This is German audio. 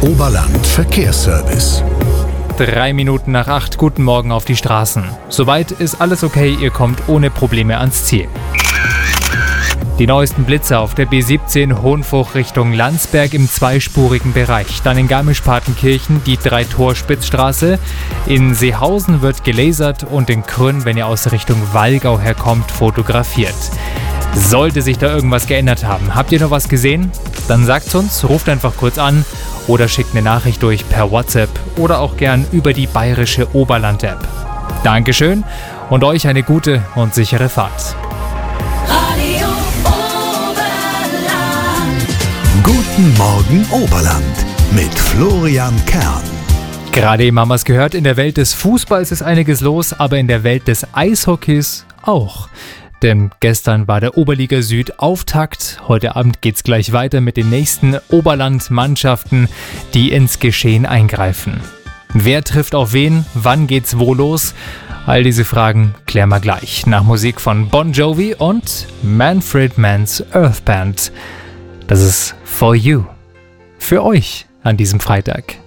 Oberland Verkehrsservice. 3 Minuten nach 8, guten Morgen auf die Straßen. Soweit ist alles okay, ihr kommt ohne Probleme ans Ziel. Die neuesten Blitzer auf der B17 Hohenfuch Richtung Landsberg im zweispurigen Bereich. Dann in Garmisch-Partenkirchen die 3-Tor-Spitzstraße. In Seehausen wird gelasert und in Krünn, wenn ihr aus Richtung Wallgau herkommt, fotografiert. Sollte sich da irgendwas geändert haben, habt ihr noch was gesehen? Dann sagt's uns, ruft einfach kurz an oder schickt eine Nachricht durch per WhatsApp oder auch gern über die bayerische Oberland-App. Dankeschön und euch eine gute und sichere Fahrt. Radio Oberland. Guten Morgen Oberland mit Florian Kern. Gerade eben haben wir es gehört, in der Welt des Fußballs ist einiges los, aber in der Welt des Eishockeys auch. Denn gestern war der Oberliga Süd Auftakt. Heute Abend geht's gleich weiter mit den nächsten Oberland-Mannschaften, die ins Geschehen eingreifen. Wer trifft auf wen? Wann geht's wo los? All diese Fragen klären wir gleich. Nach Musik von Bon Jovi und Manfred Mann's Earth Band. Das ist For You. Für euch an diesem Freitag.